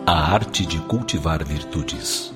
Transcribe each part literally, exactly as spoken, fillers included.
A arte de cultivar virtudes.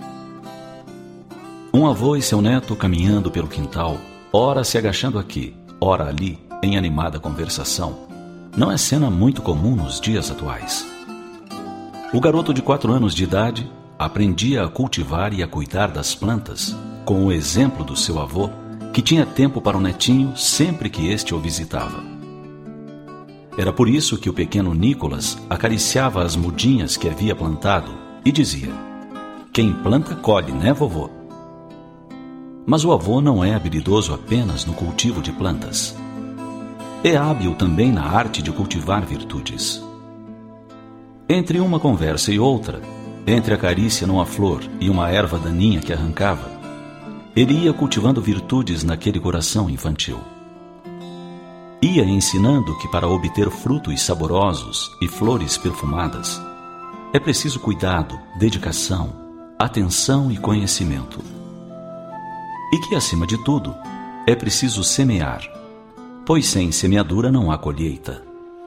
Um avô e seu neto caminhando pelo quintal, ora se agachando aqui, ora ali, em animada conversação, não é cena muito comum nos dias atuais. O garoto de quatro anos de idade aprendia a cultivar e a cuidar das plantas com o exemplo do seu avô, que tinha tempo para o netinho sempre que este o visitava. Era por isso que o pequeno Nicolas acariciava as mudinhas que havia plantado e dizia: "Quem planta colhe, né, vovô?" Mas o avô não é habilidoso apenas no cultivo de plantas. É hábil também na arte de cultivar virtudes. Entre uma conversa e outra, entre a carícia numa flor e uma erva daninha que arrancava, ele ia cultivando virtudes naquele coração infantil. Ia ensinando que para obter frutos saborosos e flores perfumadas, é preciso cuidado, dedicação, atenção e conhecimento. E que, acima de tudo, é preciso semear, pois sem semeadura não há colheita.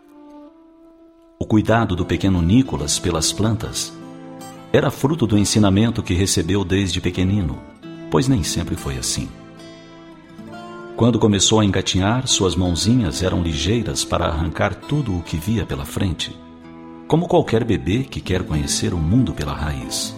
O cuidado do pequeno Nicolas pelas plantas era fruto do ensinamento que recebeu desde pequenino, pois nem sempre foi assim. Quando começou a engatinhar, suas mãozinhas eram ligeiras para arrancar tudo o que via pela frente, como qualquer bebê que quer conhecer o mundo pela raiz.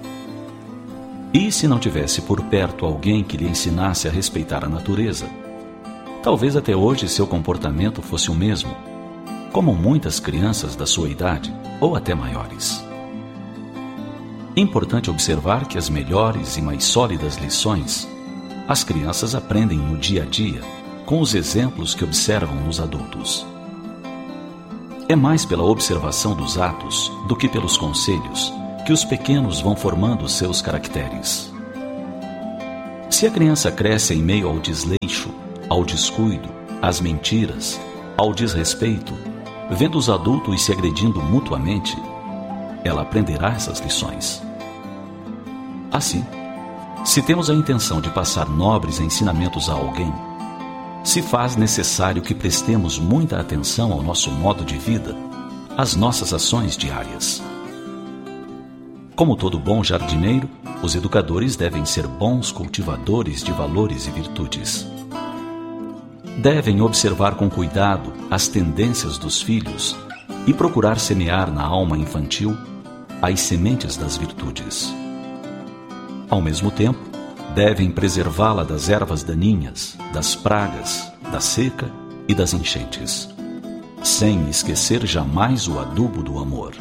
E se não tivesse por perto alguém que lhe ensinasse a respeitar a natureza, talvez até hoje seu comportamento fosse o mesmo, como muitas crianças da sua idade, ou até maiores. Importante observar que as melhores e mais sólidas lições as crianças aprendem no dia a dia, com os exemplos que observam nos adultos. É mais pela observação dos atos do que pelos conselhos que os pequenos vão formando seus caracteres. Se a criança cresce em meio ao desleixo, ao descuido, às mentiras, ao desrespeito, vendo os adultos se agredindo mutuamente, ela aprenderá essas lições. Assim, se temos a intenção de passar nobres ensinamentos a alguém, se faz necessário que prestemos muita atenção ao nosso modo de vida, às nossas ações diárias. Como todo bom jardineiro, os educadores devem ser bons cultivadores de valores e virtudes. Devem observar com cuidado as tendências dos filhos e procurar semear na alma infantil as sementes das virtudes. Ao mesmo tempo, devem preservá-la das ervas daninhas, das pragas, da seca e das enchentes, sem esquecer jamais o adubo do amor.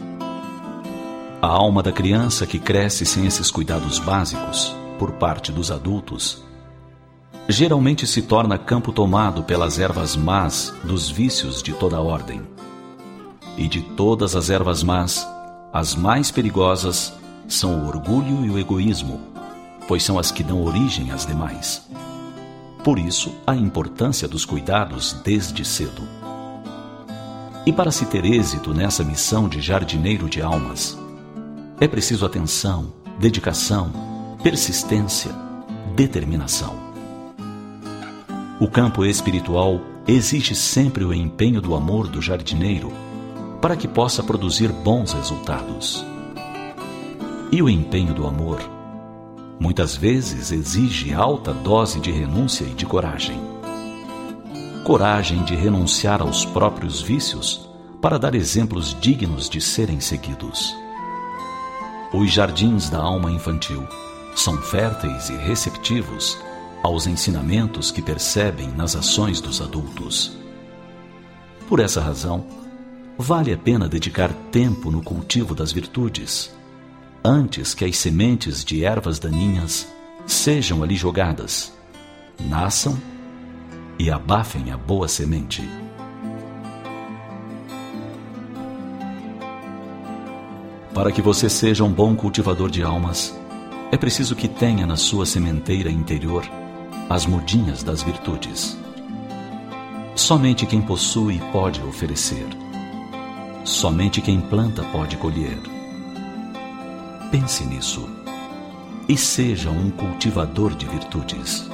A alma da criança que cresce sem esses cuidados básicos, por parte dos adultos, geralmente se torna campo tomado pelas ervas más dos vícios de toda ordem. E de todas as ervas más, as mais perigosas são o orgulho e o egoísmo, pois são as que dão origem às demais. Por isso, a importância dos cuidados desde cedo. E para se ter êxito nessa missão de jardineiro de almas, é preciso atenção, dedicação, persistência, determinação. O campo espiritual exige sempre o empenho do amor do jardineiro para que possa produzir bons resultados. E o empenho do amor, muitas vezes, exige alta dose de renúncia e de coragem. Coragem de renunciar aos próprios vícios para dar exemplos dignos de serem seguidos. Os jardins da alma infantil são férteis e receptivos aos ensinamentos que percebem nas ações dos adultos. Por essa razão, vale a pena dedicar tempo no cultivo das virtudes, antes que as sementes de ervas daninhas sejam ali jogadas, nasçam e abafem a boa semente. Para que você seja um bom cultivador de almas, é preciso que tenha na sua sementeira interior as mudinhas das virtudes. Somente quem possui pode oferecer. Somente quem planta pode colher. Pense nisso e seja um cultivador de virtudes.